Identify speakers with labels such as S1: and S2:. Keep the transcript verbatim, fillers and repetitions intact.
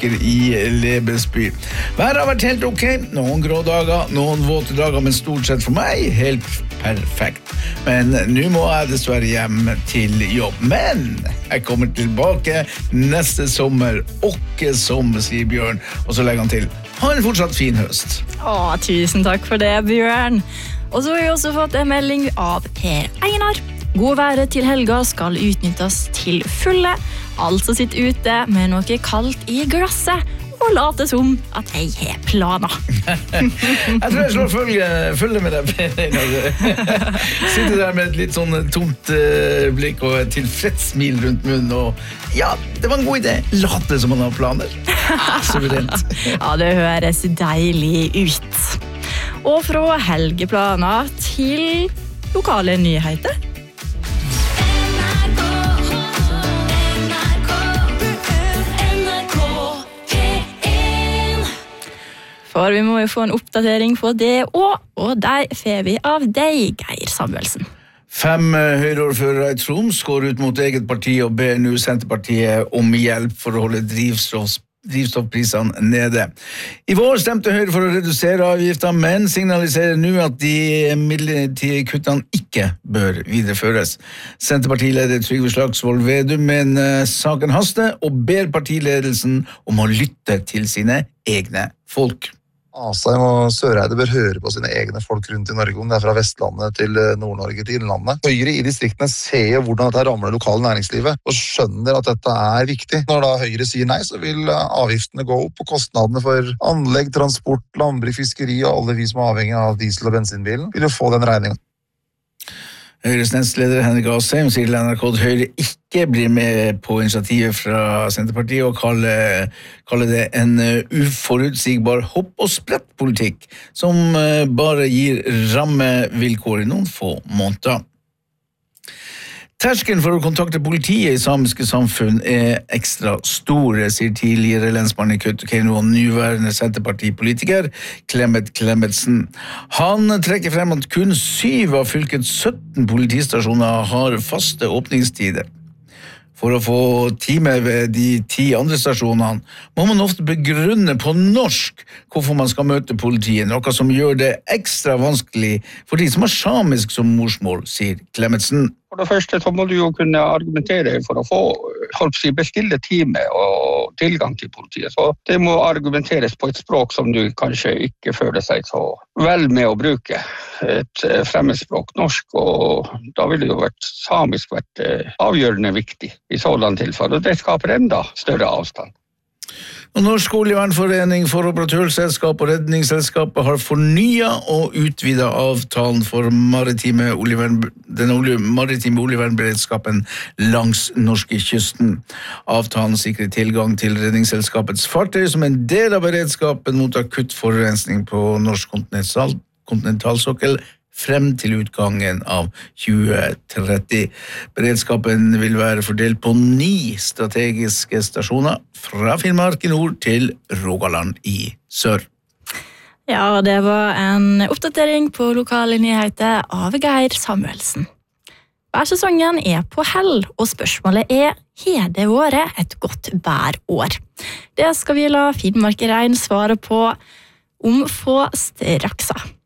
S1: uker i Lebesby. Været har vært helt ok, noen grå dager, noen våte dager, men stort sett for meg helt perfekt. Men nå må jeg dessverre hjem til jobb. Men jeg kommer tilbake neste sommer, åkke som, sier Bjørn. Og så legger han til, ha en fortsatt fin høst.
S2: Å, tusen takk for det, Bjørn. Og så har vi også fått en melding av Per Einar. God været til helga skal utnyttes til fulle. Altså sitt ute med noe kaldt i glasset og late som at jeg har planer.
S1: Jeg tror jeg slår følge, følge med deg, Per Einar. Sitter der med et litt sånn tomt uh, blikk og et tilfreds smil rundt munnen. Og ja, det var en god idé. Late som man har planer. Suverent.
S2: Ja, det høres deilig ut. Og fra helgeplaner til lokale nyheter. For vi må jo få en oppdatering på det også, og der får vi av deg, Geir Samuelsen.
S1: Fem høyreordførere i Troms går ut mot eget parti og ber nå Senterpartiet om hjelp for å holde drivstoff drivstoffprisene nede. I vår stemte Høyre for å redusere avgifter, men signaliserer nå at de midlertidige kuttene ikke bør videreføres. Senterpartileder Trygve Slagsvold Vedum mener saken haster og ber partiledelsen om å lytte til sine egne folk.
S3: Asheim og Søreide bør høre på sine egne folk rundt i Norge, om det er fra Vestlandet til Nord-Norge til Innlandet. Høyre i distriktene ser hvordan dette rammer det lokale næringslivet, og skjønner at dette er viktig. Når da Høyre sier nei, så vil avgiftene gå opp, og kostnadene for anlegg, transport, landbruk, fiskeri og alle vi som er avhengig av diesel- og bensinbilen, vil jo få den regningen.
S1: Høyres nestleder Henrik Asheim sier til N R K at Høyre ikke blir med på initiativet fra Senterpartiet og kaller, kaller det en uforutsigbar hopp- og sprettpolitikk som bare gir rammevilkår i noen få måneder. Terskelen for å kontakte politiet i samiske samfunn er ekstra store, sier tidligere lensmann i Kautokeino og nyværende Senterpartipolitiker Clemet Clemetsen. Han trekker frem at kun syv av fylkets sytten politistasjoner har faste åpningstider. For å få time ved de ti andre stasjonene må man ofte begrunne på norsk hvorfor man skal møte politiet, noe som gjør det ekstra vanskelig for de som har samisk som morsmål, sier Clemetsen.
S4: For det første så må du jo kunne argumentere for å få si, bestille time og tilgang til politiet. Så det må argumenteres på et språk som du kanskje ikke føler seg så vel med å bruke. Et fremmedspråk, norsk, og da ville jo vært samisk vært avgjørende viktig i sådan tilfelle, og det skaper enda større avstand.
S1: Og Norsk Oljevernforening for operatørselskap og redningsselskapet har fornyet og utvidet avtalen for maritime oljevern, den olje, maritime oljevernberedskapen langs norskekysten. Avtalen sikrer tilgang til redningsselskapets fartøy som en del av beredskapen mot akutt forurensning på norsk kontinental, kontinentalsokkel frem til utgangen av tjue tretti. Beredskapen vil være fordelt på ni strategiske stasjoner fra Finnmark i nord til Rogaland i sør.
S2: Ja, det var en oppdatering på lokale nyheter av Geir Samuelsen. Værsesongen er på hell, og spørsmålet er, har det vært et godt værår? Det skal vi la Finnmark Rein svare på om få straksa.